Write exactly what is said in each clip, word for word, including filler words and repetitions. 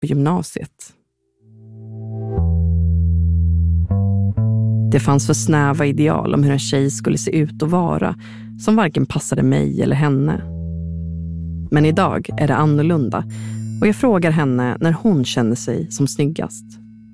på gymnasiet. Det fanns för snäva ideal om hur en tjej skulle se ut och vara som varken passade mig eller henne. Men idag är det annorlunda och jag frågar henne när hon känner sig som snyggast.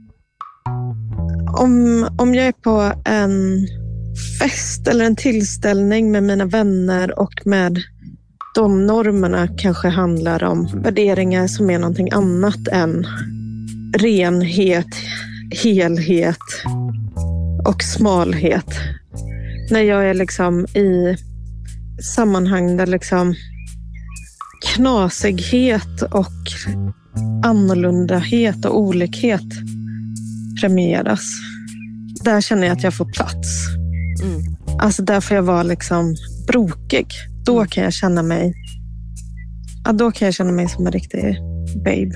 Om, om jag är på en fest eller en tillställning med mina vänner och med de normerna kanske handlar om värderingar som är någonting annat än renhet, helhet och smalhet. När jag är liksom i sammanhang där liksom knasighet och annorlundahet och olikhet premieras. Där känner jag att jag får plats. Mm. Alltså där får jag vara liksom brokig. Då kan jag känna mig ja, då kan jag känna mig som en riktig babe.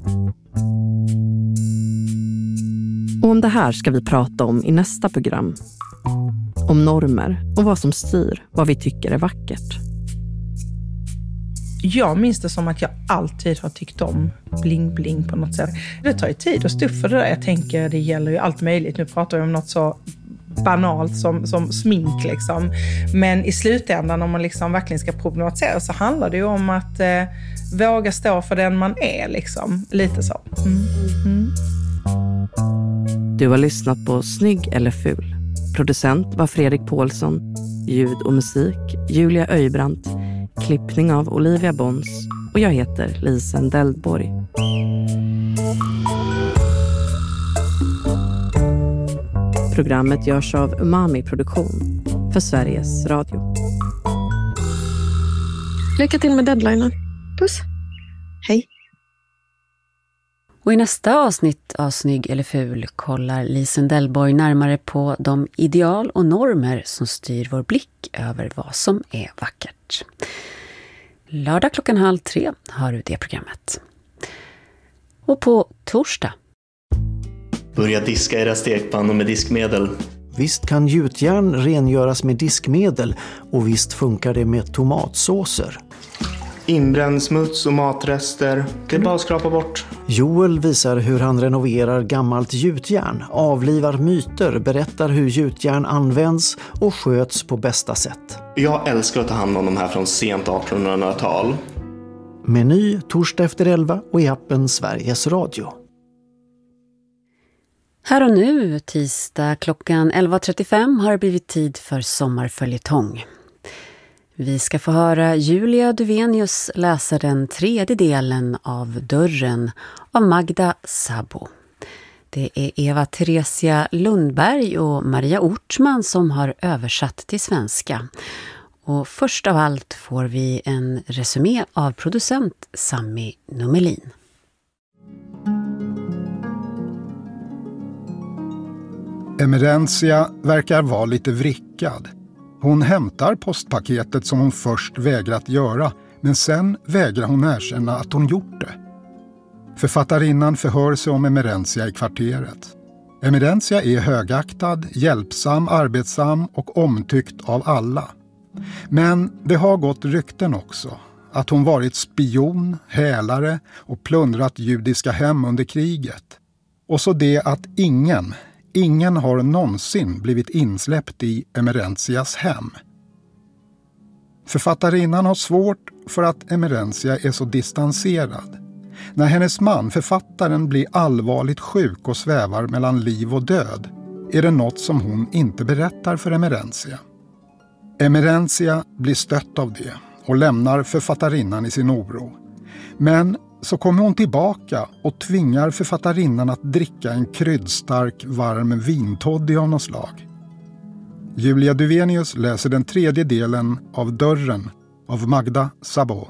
Och om det här ska vi prata om i nästa program. Om normer och vad som styr vad vi tycker är vackert. Jag minns det som att jag alltid har tyckt om bling-bling på något sätt. Det tar ju tid att stå upp för det där. Jag tänker det gäller ju allt möjligt. Nu pratar vi om något så banalt som, som smink liksom. Men i slutändan om man liksom verkligen ska problematisera så handlar det ju om att eh, våga stå för den man är liksom. Lite så. Mm. Mm. Du har lyssnat på Snygg eller ful. Producent var Fredrik Paulsson. Ljud och musik Julia Öjbrandt. Klippning av Olivia Bons. Och jag heter Lisen Deldborg. Programmet görs av Umami Produktion för Sveriges Radio. Lycka till med deadlinen. Puss. Hej. Och i nästa avsnitt av Snygg eller ful kollar Lisen Deldborg närmare på de ideal och normer som styr vår blick över vad som är vackert. Lördag klockan halv tre har du det programmet. Och på torsdag. Börja diska era stekpannor med diskmedel. Visst kan gjutjärn rengöras med diskmedel och visst funkar det med tomatsåser. Inbränd smuts och matrester, det är bara att skrapa bort. Joel visar hur han renoverar gammalt gjutjärn, avlivar myter, berättar hur gjutjärn används och sköts på bästa sätt. Jag älskar att ta hand om de här från sent artonhundratal. Meny torsdag efter elva och i appen Sveriges Radio. Här och nu, tisdag klockan elva trettiofem, har det blivit tid för sommarföljetong. Vi ska få höra Julia Duvenius läsa den tredje delen av Dörren av Magda Sabo. Det är Eva Theresia Lundberg och Maria Ortman som har översatt till svenska. Och först av allt får vi en resumé av producent Sami Numelin. Emerentia verkar vara lite vrickad. Hon hämtar postpaketet som hon först vägrat göra, men sen vägrar hon erkänna att hon gjort det. Författarinnan förhör sig om Emerentia i kvarteret. Emerentia är högaktad, hjälpsam, arbetsam och omtyckt av alla. Men det har gått rykten också att hon varit spion, hälare och plundrat judiska hem under kriget. Och så det att ingen... Ingen har någonsin blivit insläppt i Emerentias hem. Författarinnan har svårt för att Emerentia är så distanserad. När hennes man, författaren, blir allvarligt sjuk och svävar mellan liv och död är det något som hon inte berättar för Emerentia. Emerentia blir stött av det och lämnar författarinnan i sin oro. Men så kommer hon tillbaka och tvingar författarinnan att dricka en kryddstark varm vintoddy av något slag. Julia Duvenius läser den tredje delen av Dörren av Magda Sabo.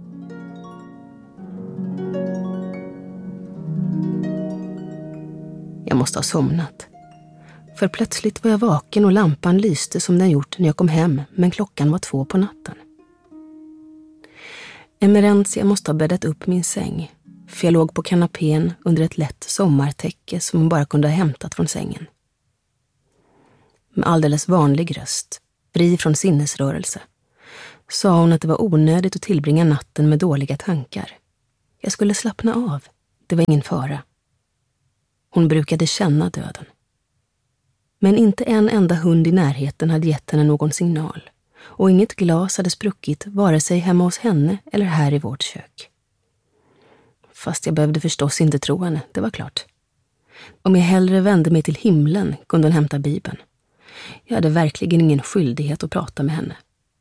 Jag måste ha somnat. För plötsligt var jag vaken och lampan lyste som den gjort när jag kom hem, men klockan var två på natten. Emerentia måste ha bäddat upp min säng, för jag låg på kanapén under ett lätt sommartäcke som hon bara kunde ha hämtat från sängen. Med alldeles vanlig röst, fri från sinnesrörelse, sa hon att det var onödigt att tillbringa natten med dåliga tankar. Jag skulle slappna av, Det var ingen fara. Hon brukade känna döden. Men inte en enda hund i närheten hade gett henne någon signal. Och inget glas hade spruckit vare sig hemma hos henne eller här i vårt kök. Fast jag behövde förstås inte tro henne, det var klart. Om jag hellre vände mig till himlen kunde hon hämta Bibeln. Jag hade verkligen ingen skyldighet att prata med henne.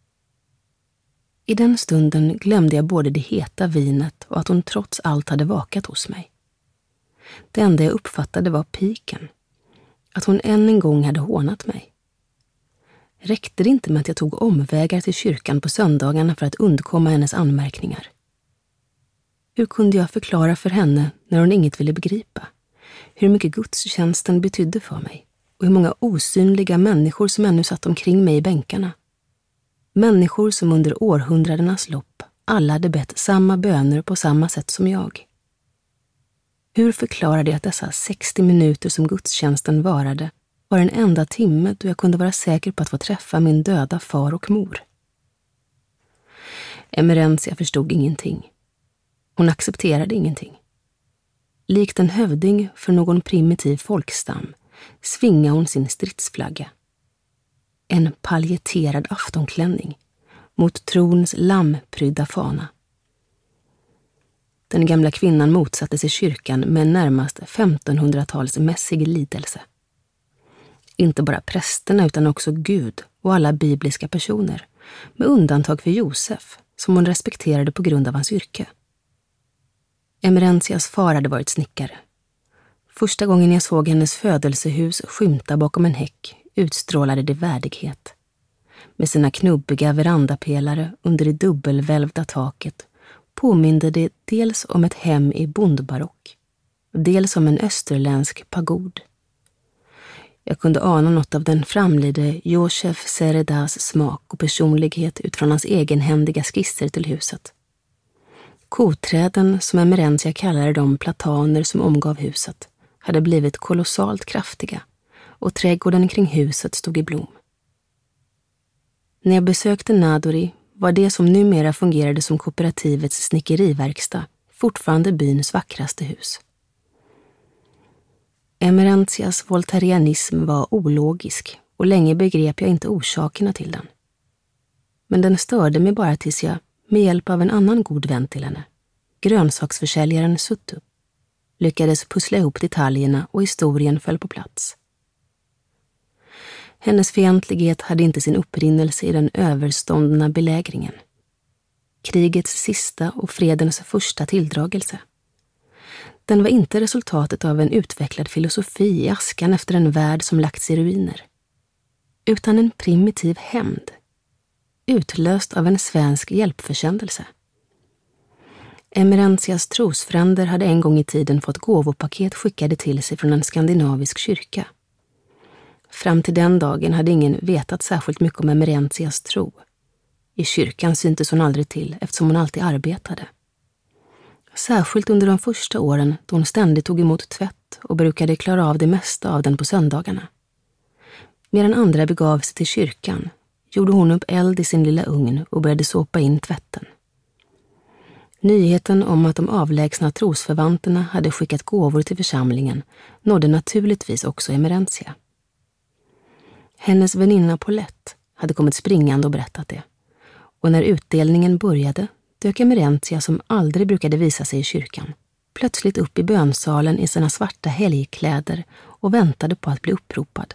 I den stunden glömde jag både det heta vinet och att hon trots allt hade vakat hos mig. Det enda jag uppfattade var piken. Att hon än en gång hade hånat mig. Räckte det inte med att jag tog omvägar till kyrkan på söndagarna för att undkomma hennes anmärkningar? Hur kunde jag förklara för henne när hon inget ville begripa? Hur mycket gudstjänsten betydde för mig? Och hur många osynliga människor som ännu satt omkring mig i bänkarna? Människor som under århundradenas lopp alla hade bett samma böner på samma sätt som jag. Hur förklarade jag att dessa sextio minuter som gudstjänsten varade var en enda timme då jag kunde vara säker på att få träffa min döda far och mor? Emerentia förstod ingenting. Hon accepterade ingenting. Likt en hövding för någon primitiv folkstam svingade hon sin stridsflagga. En paljetterad aftonklänning mot trons lammprydda fana. Den gamla kvinnan motsatte sig kyrkan med en närmast femtonhundratals-mässig lidelse. Inte bara prästerna utan också Gud och alla bibliska personer, med undantag för Josef, som hon respekterade på grund av hans yrke. Emerentias far hade varit snickare. Första gången jag såg hennes födelsehus skymta bakom en häck utstrålade det värdighet. Med sina knubbiga verandapelare under det dubbelvälvda taket påminde det dels om ett hem i bondbarock, dels om en österländsk pagod. Jag kunde ana något av den framlide Josef Seredas smak och personlighet utifrån hans egenhändiga skisser till huset. Koträden, som Emerentia kallade de plataner som omgav huset, hade blivit kolossalt kraftiga och trädgården kring huset stod i blom. När jag besökte Nadori var det som numera fungerade som kooperativets snickeriverkstad fortfarande byns vackraste hus. Emerentias voltarianism var ologisk och länge begrep jag inte orsakerna till den. Men den störde mig bara tills jag, med hjälp av en annan god vän till henne, grönsaksförsäljaren Suttu, lyckades pussla ihop detaljerna och historien föll på plats. Hennes fientlighet hade inte sin upprinnelse i den överståndna belägringen. Krigets sista och fredens första tilldragelse. Den var inte resultatet av en utvecklad filosofi i askan efter en värld som lagts i ruiner, utan en primitiv hämnd, utlöst av en svensk hjälpförsändelse. Emerentias trosfränder hade en gång i tiden fått gåvopaket skickade till sig från en skandinavisk kyrka. Fram till den dagen hade ingen vetat särskilt mycket om Emerentias tro. I kyrkan syntes hon aldrig till eftersom hon alltid arbetade. Särskilt under de första åren då hon ständigt tog emot tvätt och brukade klara av det mesta av den på söndagarna. Medan andra begav sig till kyrkan gjorde hon upp eld i sin lilla ugn och började såpa in tvätten. Nyheten om att de avlägsna trosförvanterna hade skickat gåvor till församlingen nådde naturligtvis också Emerentia. Hennes väninna Paulette hade kommit springande och berättat det. Och när utdelningen började dök Emerentia, som aldrig brukade visa sig i kyrkan, plötsligt upp i bönsalen i sina svarta helgkläder och väntade på att bli uppropad.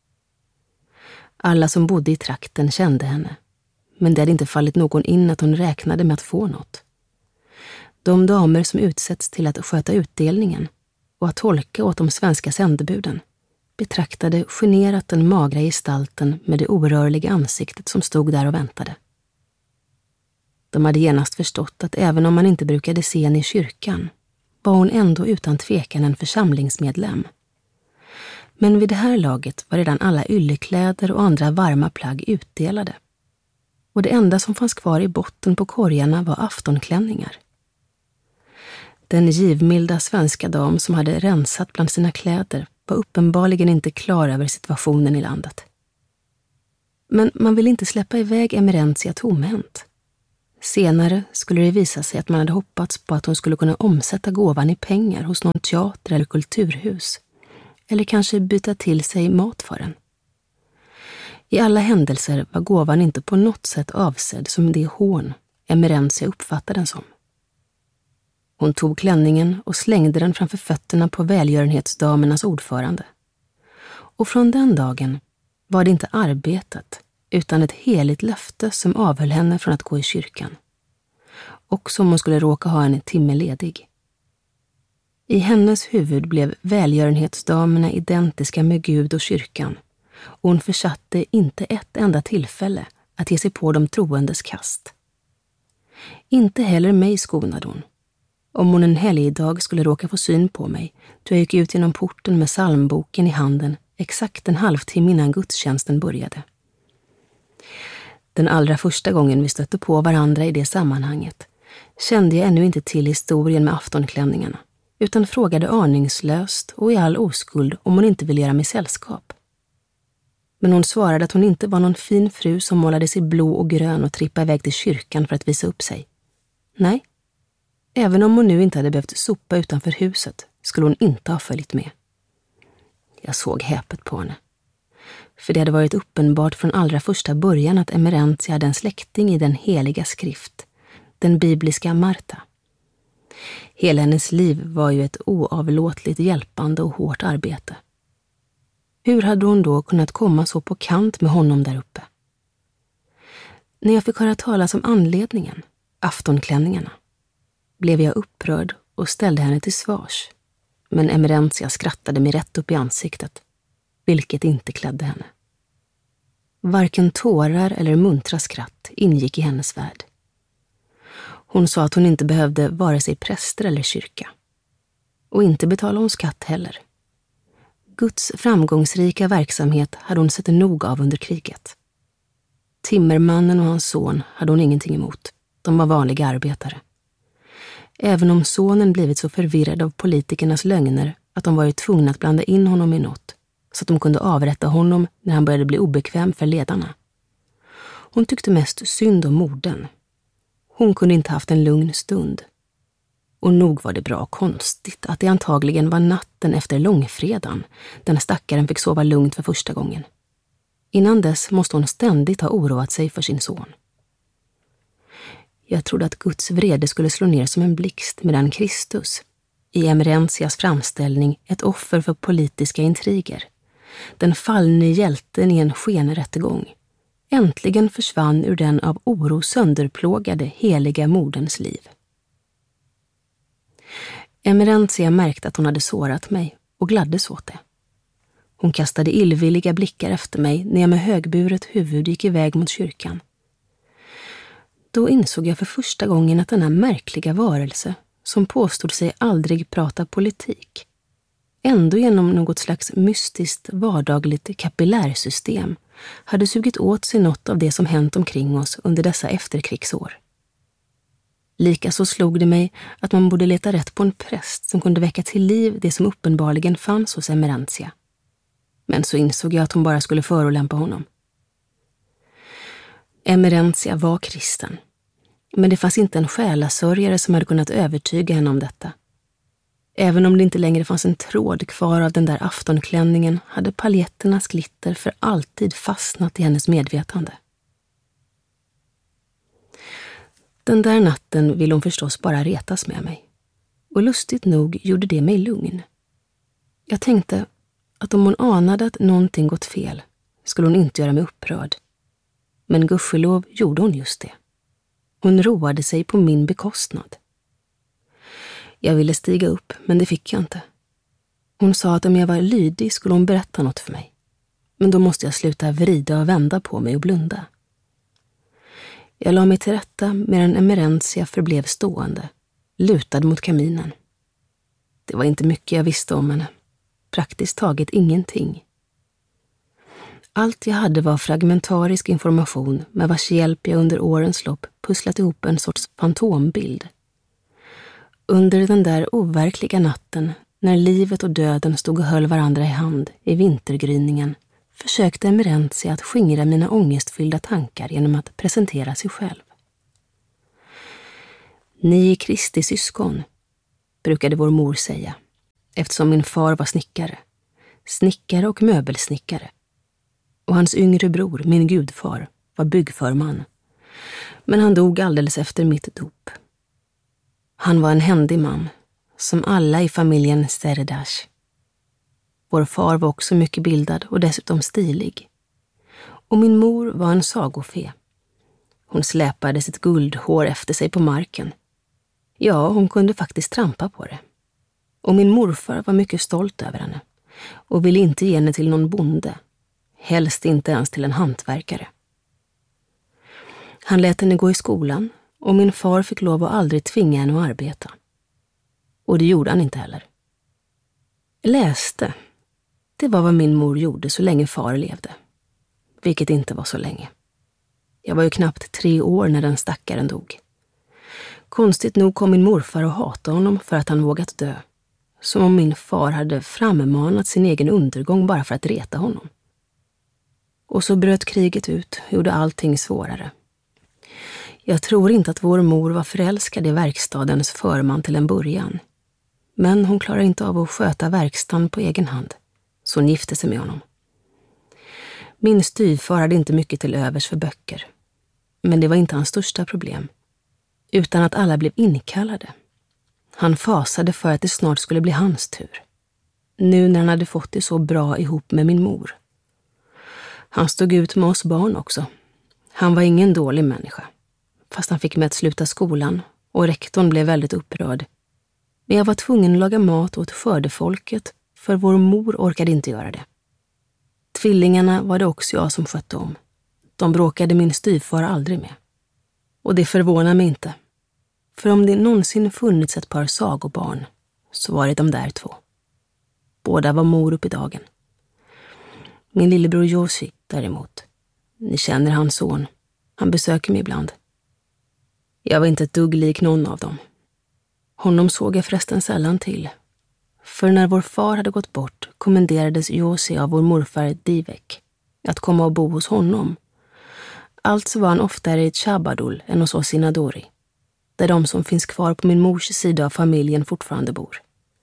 Alla som bodde i trakten kände henne, men det hade inte fallit någon in att hon räknade med att få något. De damer som utsätts till att sköta utdelningen och att tolka åt de svenska sändebuden betraktade generat den magra gestalten med det orörliga ansiktet som stod där och väntade. De hade genast förstått att även om man inte brukade se henne i kyrkan var hon ändå utan tvekan en församlingsmedlem. Men vid det här laget var redan alla yllekläder och andra varma plagg utdelade. Och det enda som fanns kvar i botten på korgarna var aftonklänningar. Den givmilda svenska dam som hade rensat bland sina kläder var uppenbarligen inte klar över situationen i landet. Men man ville inte släppa iväg Emerentia tomhänt. Senare skulle det visa sig att man hade hoppats på att hon skulle kunna omsätta gåvan i pengar hos någon teater eller kulturhus. Eller kanske byta till sig mat för den. I alla händelser var gåvan inte på något sätt avsedd som det hån Emerentia uppfattade den som. Hon tog klänningen och slängde den framför fötterna på välgörenhetsdamernas ordförande. Och från den dagen var det inte arbetet utan ett heligt löfte som avhöll henne från att gå i kyrkan. Också om hon skulle råka ha en timme ledig. I hennes huvud blev välgörenhetsdamerna identiska med Gud och kyrkan, och hon försatte inte ett enda tillfälle att ge sig på de troendes kast. Inte heller mig skonade hon. Om hon en helgdag skulle råka få syn på mig, då jag gick ut genom porten med psalmboken i handen exakt en halvtimme innan gudstjänsten började. Den allra första gången vi stötte på varandra i det sammanhanget kände jag ännu inte till historien med aftonklänningarna, utan frågade aningslöst och i all oskuld om hon inte ville göra mig sällskap. Men hon svarade att hon inte var någon fin fru som målades i blå och grön och trippade iväg till kyrkan för att visa upp sig. Nej, även om hon nu inte hade behövt sopa utanför huset skulle hon inte ha följt med. Jag såg häpet på henne. För det hade varit uppenbart från allra första början att Emerentia hade en släkting i den heliga skrift, den bibliska Marta. Hela hennes liv var ju ett oavlåtligt hjälpande och hårt arbete. Hur hade hon då kunnat komma så på kant med honom där uppe? När jag fick höra talas om anledningen, aftonklänningarna, blev jag upprörd och ställde henne till svars. Men Emerentia skrattade mig rätt upp i ansiktet, vilket inte klädde henne. Varken tårar eller muntra skratt ingick i hennes värld. Hon sa att hon inte behövde vare sig präster eller kyrka. Och inte betala hon skatt heller. Guds framgångsrika verksamhet hade hon sett nog av under kriget. Timmermannen och hans son hade hon ingenting emot. De var vanliga arbetare. Även om sonen blivit så förvirrad av politikernas lögner att de varit tvungna att blanda in honom i något, så att de kunde avrätta honom när han började bli obekväm för ledarna. Hon tyckte mest synd om modern. Hon kunde inte haft en lugn stund. Och nog var det bra konstigt att det antagligen var natten efter långfredagen den stackaren fick sova lugnt för första gången. Innan dess måste hon ständigt ha oroat sig för sin son. Jag trodde att Guds vrede skulle slå ner som en blixt medan Kristus, i Emerentias framställning ett offer för politiska intriger, den fallne hjälten i en skenrättegång, äntligen försvann ur den av oro sönderplågade heliga moderns liv. Emerentia märkte att hon hade sårat mig och gladdes åt det. Hon kastade illvilliga blickar efter mig när jag med högburet huvud gick iväg mot kyrkan. Då insåg jag för första gången att denna märkliga varelse, som påstod sig aldrig prata politik, ändå genom något slags mystiskt vardagligt kapillärsystem hade sugit åt sig något av det som hänt omkring oss under dessa efterkrigsår. Likaså slog det mig att man borde leta rätt på en präst som kunde väcka till liv det som uppenbarligen fanns hos Emerentia. Men så insåg jag att hon bara skulle förolämpa honom. Emerentia var kristen, men det fanns inte en själasörjare som hade kunnat övertyga henne om detta. Även om det inte längre fanns en tråd kvar av den där aftonklänningen hade paljetternas glitter för alltid fastnat i hennes medvetande. Den där natten ville hon förstås bara retas med mig. Och lustigt nog gjorde det mig lugn. Jag tänkte att om hon anade att någonting gått fel skulle hon inte göra mig upprörd. Men gudskelov gjorde hon just det. Hon roade sig på min bekostnad. Jag ville stiga upp, men det fick jag inte. Hon sa att om jag var lydig skulle hon berätta något för mig. Men då måste jag sluta vrida och vända på mig och blunda. Jag la mig till rätta medan Emerentia förblev stående, lutad mot kaminen. Det var inte mycket jag visste om henne. Praktiskt taget ingenting. Allt jag hade var fragmentarisk information med vars hjälp jag under årens lopp pusslat ihop en sorts fantombild. Under den där overkliga natten, när livet och döden stod och höll varandra i hand i vintergryningen, försökte Emerentia att skingra mina ångestfyllda tankar genom att presentera sig själv. Ni är Kristi syskon, brukade vår mor säga, eftersom min far var snickare. Snickare och möbelsnickare. Och hans yngre bror, min gudfar, var byggförman. Men han dog alldeles efter mitt dop. Han var en händig man, som alla i familjen Serdash. Vår far var också mycket bildad och dessutom stilig. Och min mor var en sagofe. Hon släpade sitt guldhår efter sig på marken. Ja, hon kunde faktiskt trampa på det. Och min morfar var mycket stolt över henne och ville inte ge henne till någon bonde. Helst inte ens till en hantverkare. Han lät henne gå i skolan och min far fick lov att aldrig tvinga henne att arbeta. Och det gjorde han inte heller. Läste. Det var vad min mor gjorde så länge far levde. Vilket inte var så länge. Jag var ju knappt tre år när den stackaren dog. Konstigt nog kom min morfar att hata honom för att han vågat dö. Som om min far hade frammanat sin egen undergång bara för att reta honom. Och så bröt kriget ut och gjorde allting svårare. Jag tror inte att vår mor var förälskad i verkstadens förman till en början. Men hon klarade inte av att sköta verkstaden på egen hand. Så hon gifte sig med honom. Min styvfar hade inte mycket till övers för böcker. Men det var inte hans största problem. Utan att alla blev inkallade. Han fasade för att det snart skulle bli hans tur. Nu när han hade fått det så bra ihop med min mor. Han stod ut med oss barn också. Han var ingen dålig människa. Fast han fick mig att sluta skolan och rektorn blev väldigt upprörd. Men jag var tvungen att laga mat åt skördefolket för vår mor orkade inte göra det. Tvillingarna var det också jag som skötte om. De bråkade min styvfar aldrig med. Och det förvånar mig inte. För om det någonsin funnits ett par sagobarn så var det de där två. Båda var mor upp i dagen. Min lillebror Joshi däremot. Ni känner hans son. Han besöker mig ibland. Jag var inte ett dugg lik någon av dem. Honom såg jag förresten sällan till. För när vår far hade gått bort kommenderades Joshi av vår morfar Divek att komma och bo hos honom. Alltså var han oftare i Chabadul än hos oss i Nadori, där de som finns kvar på min mors sida av familjen fortfarande bor.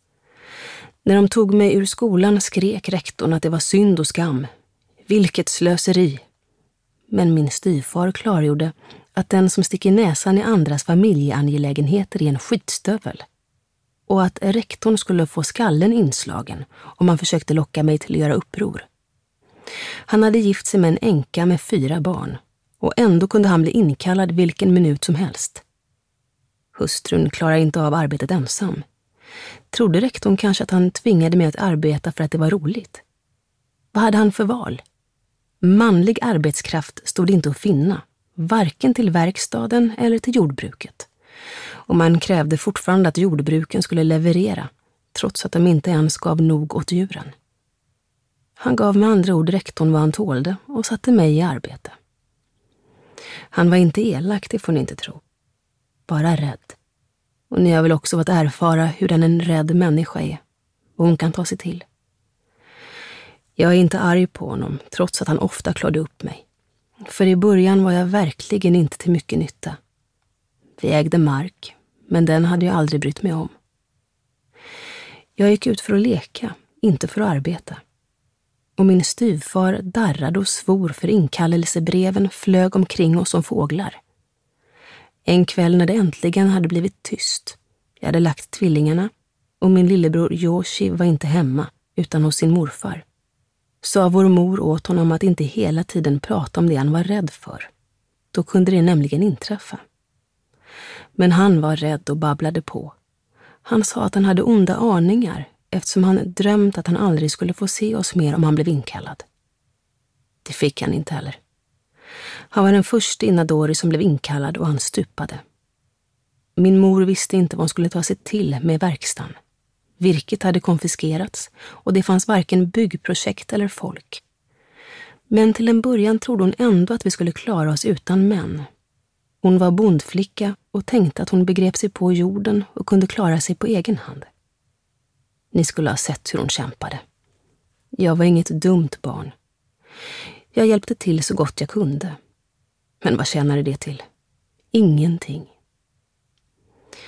När de tog mig ur skolan skrek rektorn att det var synd och skam. Vilket slöseri! Men min styvfar klargjorde att den som sticker näsan i andras familjeangelägenheter är en skitstövel. Och att rektorn skulle få skallen inslagen om man försökte locka mig till att göra uppror. Han hade gift sig med en änka med fyra barn och ändå kunde han bli inkallad vilken minut som helst. Hustrun klarar inte av arbetet ensam. Trodde rektorn kanske att han tvingade mig att arbeta för att det var roligt? Vad hade han för val? Manlig arbetskraft stod inte att finna, varken till verkstaden eller till jordbruket. Och man krävde fortfarande att jordbruken skulle leverera, trots att de inte ens gav nog åt djuren. Han gav med andra ord rektorn vad han tålde och satte mig i arbete. Han var inte elak, det får ni inte tro. Bara rädd. Och ni har väl också fått erfara hur en rädd människa är och hon kan ta sig till. Jag är inte arg på honom, trots att han ofta klådde upp mig. För i början var jag verkligen inte till mycket nytta. Vi ägde mark, men den hade jag aldrig brytt mig om. Jag gick ut för att leka, inte för att arbeta. Och min styvfar darrade och svor för inkallelsebreven flög omkring oss som fåglar. En kväll när det äntligen hade blivit tyst. Jag hade lagt tvillingarna och min lillebror Joshi var inte hemma utan hos sin morfar. Sa vår mor åt honom att inte hela tiden prata om det han var rädd för. Då kunde det nämligen inträffa. Men han var rädd och babblade på. Han sa att han hade onda aningar eftersom han drömt att han aldrig skulle få se oss mer om han blev inkallad. Det fick han inte heller. Han var den första i Nadori som blev inkallad och han stupade. Min mor visste inte vad hon skulle ta sig till med verkstaden. Virket hade konfiskerats och det fanns varken byggprojekt eller folk. Men till en början trodde hon ändå att vi skulle klara oss utan män. Hon var bondflicka och tänkte att hon begrep sig på jorden och kunde klara sig på egen hand. Ni skulle ha sett hur hon kämpade. Jag var inget dumt barn. Jag hjälpte till så gott jag kunde. Men vad tjänade det till? Ingenting.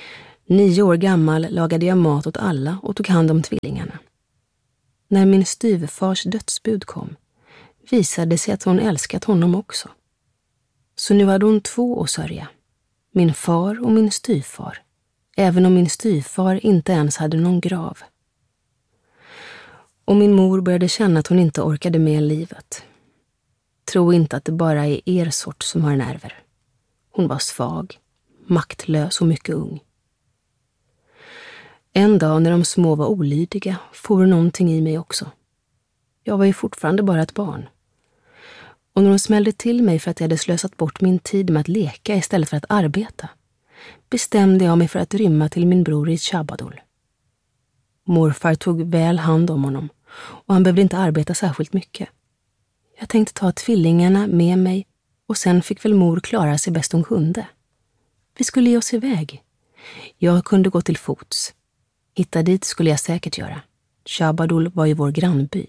Nio år gammal lagade jag mat åt alla och tog hand om tvillingarna. När min styvfars dödsbud kom visade det sig att hon älskat honom också. Så nu hade hon två att sörja. Min far och min styvfar. Även om min styvfar inte ens hade någon grav. Och min mor började känna att hon inte orkade med livet. Tro inte att det bara är er sort som har nerver. Hon var svag, maktlös och mycket ung. En dag när de små var olydiga for någonting i mig också. Jag var ju fortfarande bara ett barn. Och när de smällde till mig för att jag hade slösat bort min tid med att leka istället för att arbeta, bestämde jag mig för att rymma till min bror i Shabadul. Morfar tog väl hand om honom och han behövde inte arbeta särskilt mycket. Jag tänkte ta tvillingarna med mig och sen fick väl mor klara sig bäst hon kunde. Vi skulle ge oss iväg. Jag kunde gå till fots. Hitta dit skulle jag säkert göra. Shabadul var ju vår grannby.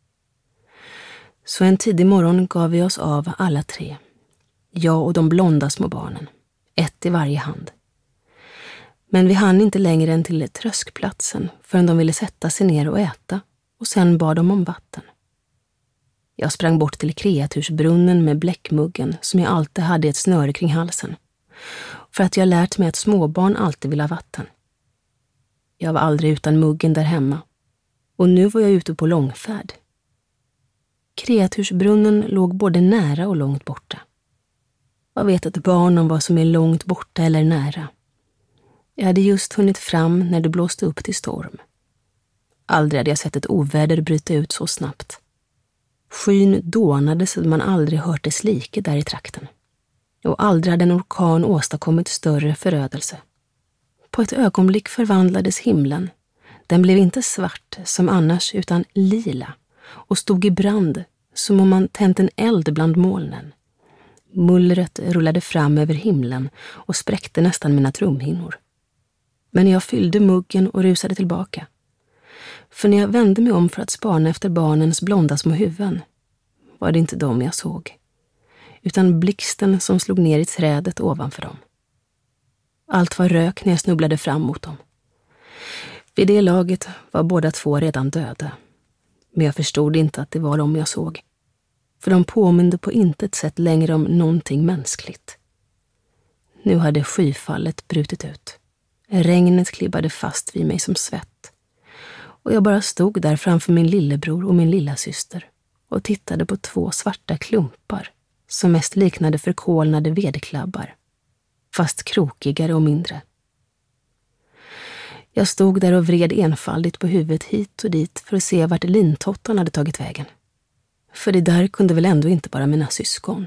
Så en tidig morgon gav vi oss av alla tre. Jag och de blonda små barnen. Ett i varje hand. Men vi hann inte längre än till tröskplatsen förrän de ville sätta sig ner och äta och sen bad de om vatten. Jag sprang bort till kreatursbrunnen med bläckmuggen som jag alltid hade i ett snöre kring halsen. För att jag lärt mig att småbarn alltid vill ha vatten. Jag var aldrig utan muggen där hemma. Och nu var jag ute på långfärd. Kreatursbrunnen låg både nära och långt borta. Vad vet ett barn om vad som är långt borta eller nära? Jag hade just hunnit fram när det blåste upp till storm. Aldrig hade jag sett ett oväder bryta ut så snabbt. Skyn dånade så att man aldrig hört dess like där i trakten. Och aldrig hade en orkan åstadkommit större förödelse. På ett ögonblick förvandlades himlen. Den blev inte svart som annars utan lila och stod i brand som om man tänt en eld bland molnen. Mullret rullade fram över himlen och spräckte nästan mina trumhinnor. Men jag fyllde muggen och rusade tillbaka. För när jag vände mig om för att spana efter barnens blonda små huvuden var det inte dem jag såg, utan blixten som slog ner i trädet ovanför dem. Allt var rök när jag snubblade fram mot dem. Vid det laget var båda två redan döda, men jag förstod inte att det var dem jag såg, för de påminde på intet sätt längre om någonting mänskligt. Nu hade skyfallet brutit ut. Regnet klibbade fast vid mig som svett. Och jag bara stod där framför min lillebror och min lilla syster och tittade på två svarta klumpar som mest liknade förkolnade vedklabbar, fast krokigare och mindre. Jag stod där och vred enfaldigt på huvudet hit och dit för att se vart lintottan hade tagit vägen. För det där kunde väl ändå inte vara mina syskon.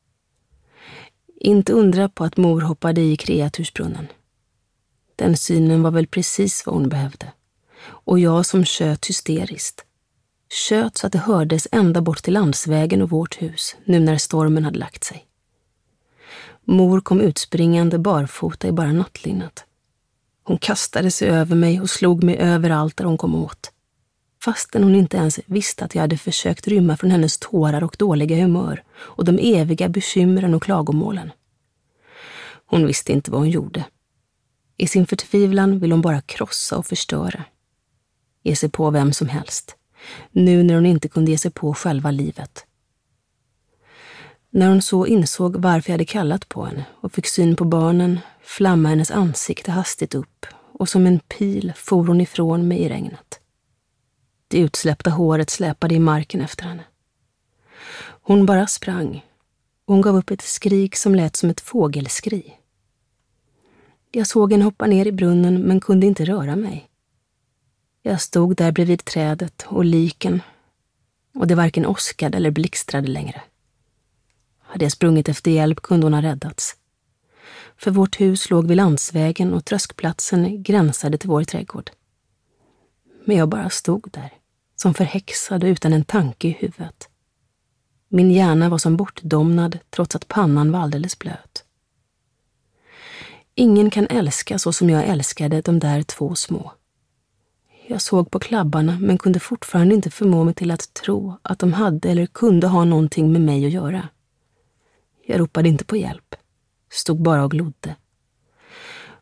Inte undra på att mor hoppade i kreatursbrunnen. Den synen var väl precis vad hon behövde. Och jag som tjöt hysteriskt. Tjöt så att det hördes ända bort till landsvägen och vårt hus, nu när stormen hade lagt sig. Mor kom utspringande barfota i bara nattlinnat. Hon kastade sig över mig och slog mig överallt där hon kom åt. Fastän hon inte ens visste att jag hade försökt rymma från hennes tårar och dåliga humör och de eviga bekymren och klagomålen. Hon visste inte vad hon gjorde. I sin förtvivlan ville hon bara krossa och förstöra. Ge sig på vem som helst. Nu när hon inte kunde ge sig på själva livet. När hon så insåg varför jag hade kallat på henne och fick syn på barnen flammade hennes ansikte hastigt upp och som en pil for hon ifrån mig i regnet. Det utsläppta håret släpade i marken efter henne. Hon bara sprang och hon gav upp ett skrik som lät som ett fågelskri. Jag såg henne hoppa ner i brunnen men kunde inte röra mig. Jag stod där bredvid trädet och liken och det varken åskade eller blixtrade längre. Hade jag sprungit efter hjälp kunde hon ha räddats. För vårt hus låg vid landsvägen och tröskplatsen gränsade till vår trädgård. Men jag bara stod där, som förhäxad utan en tanke i huvudet. Min hjärna var som bortdomnad trots att pannan var alldeles blöt. Ingen kan älska så som jag älskade de där två små. Jag såg på klabbarna men kunde fortfarande inte förmå mig till att tro att de hade eller kunde ha någonting med mig att göra. Jag ropade inte på hjälp, stod bara och glodde.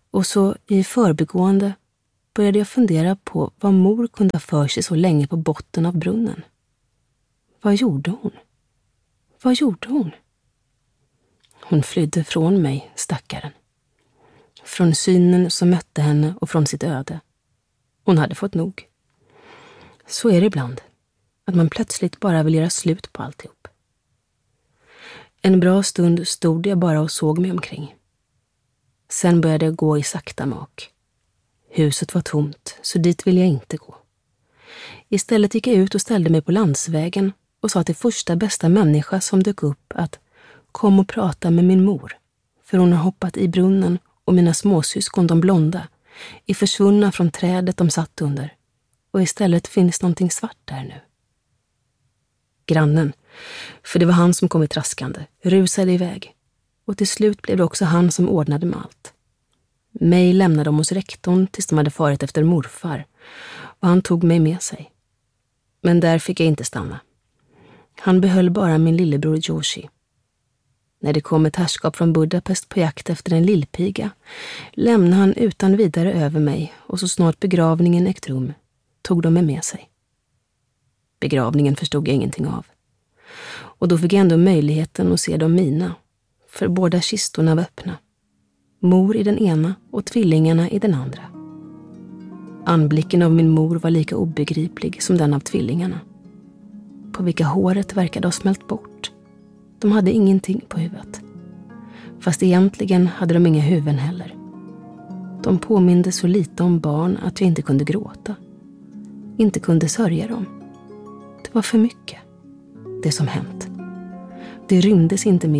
Och så i förbigående började jag fundera på vad mor kunde ha för sig så länge på botten av brunnen. Vad gjorde hon? Vad gjorde hon? Hon flydde från mig, stackaren. Från synen som mötte henne och från sitt öde. Hon hade fått nog. Så är det ibland, att man plötsligt bara vill göra slut på alltihop. En bra stund stod jag bara och såg mig omkring. Sen började jag gå i sakta mak. Huset var tomt, så dit ville jag inte gå. Istället gick jag ut och ställde mig på landsvägen och sa till första bästa människa som dök upp att kom och prata med min mor, för hon har hoppat i brunnen och mina småsyskon, de blonda, är försvunna från trädet de satt under, och istället finns någonting svart där nu. Grannen, för det var han som kom i traskande, rusade iväg, och till slut blev det också han som ordnade med allt. Mig lämnade de hos rektorn tills de hade farit efter morfar, och han tog mig med sig. Men där fick jag inte stanna. Han behöll bara min lillebror Joshi. När det kom ett herrskap från Budapest på jakt efter en lillpiga lämnade han utan vidare över mig, och så snart begravningen ägt rum tog de mig med sig. Begravningen förstod jag ingenting av. Och då fick jag ändå möjligheten att se de mina, för båda kistorna var öppna. Mor i den ena och tvillingarna i den andra. Anblicken av min mor var lika obegriplig som den av tvillingarna. På vilka håret verkade ha smält bort. De hade ingenting på huvudet. Fast egentligen hade de inga huvuden heller. De påminde så lite om barn att jag inte kunde gråta. Inte kunde sörja dem. Det var för mycket. Det som hänt. Det rymdes inte mer